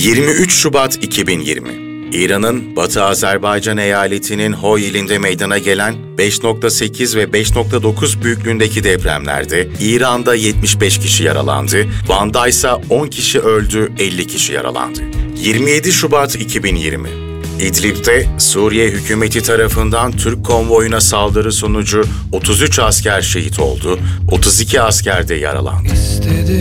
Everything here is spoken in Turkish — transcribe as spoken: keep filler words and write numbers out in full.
yirmi üç Şubat iki bin yirmi İran'ın Batı Azerbaycan eyaletinin Hoy ilinde meydana gelen beş nokta sekiz ve beş nokta dokuz büyüklüğündeki depremlerde İran'da yetmiş beş kişi yaralandı, Van'da ise on kişi öldü, elli kişi yaralandı. yirmi yedi Şubat iki bin yirmi İdlib'de Suriye hükümeti tarafından Türk konvoyuna saldırı sonucu otuz üç asker şehit oldu, otuz iki asker de yaralandı. İstedim.